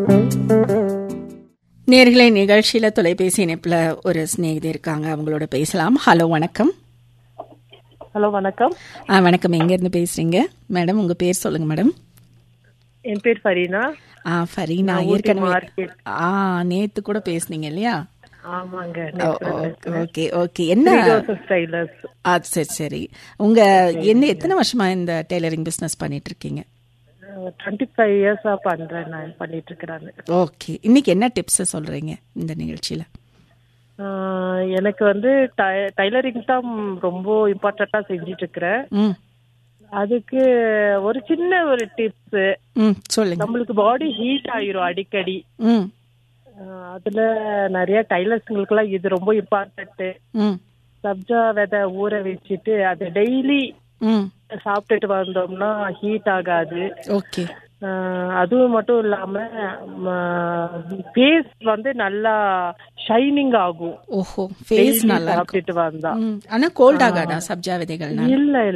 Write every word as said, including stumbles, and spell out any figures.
நேர்களை நிகழ்ச்சியில தொலைபேசி இணைப்புல ஒரு சிநேகிதி இருக்காங்க, அவங்களோட பேசலாம். ஹலோ, வணக்கம். ஹலோ, வணக்கம். ஆ வணக்கம். எங்க இருந்து பேசுறீங்க மேடம்? உங்க பேர் சொல்லுங்க மேடம். என் பேர் ஃபரீனா. ஆ ஃபரீனா, ஏற்கனவே ஆ நேத்து கூட பேசுனீங்க இல்லையா? ஆமாங்க. Okay okay. என்ன டைலர்ஸ்? ஆ சரி சரி. உங்க என்ன எத்தனை வருஷமா இந்த டெய்லரிங் பிசினஸ் பண்ணிட்டு இருக்கீங்க? டுவெண்ட்டி ஃபைவ் இயர்ஸா பண்றேன், நான் பண்ணிட்டு இருக்கிறேன். ஓகே. இன்னைக்கு என்ன டிப்ஸ் சொல்றீங்க இந்த நிகழ்ச்சியில? எனக்கு வந்து டைலரிங் தான் ரொம்ப இம்பார்ட்டண்டா செஞ்சிட்டு இருக்கிறேன். அதுக்கு ஒரு சின்ன ஒரு டிப்ஸ் சொல்லுங்க. நம்மளுக்கு பாடி ஹீட் ஆயிரும் அடிக்கடி. அதுல நிறைய டைலர்ஸ்ங்களுக்கு எல்லாம் இது ரொம்ப இம்பார்ட்டன்ட். சப்ஜா விதை ஊற வச்சுட்டு அதை டெய்லி சாப்பிட்டுட்டு வந்தோம்னா ஹீட் ஆகாது. ஓகே. அதுவும் மட்டும் இல்லாம ஃபேஸ் வந்து நல்லா ஷைனிங் ஆகும். ஓஹோ, ஃபேஸ் நல்லா சாப்பிட்டுட்டு வந்தா. ஆனா கோல்ட் ஆகாதா சப்ஜா விதைகள்? இல்ல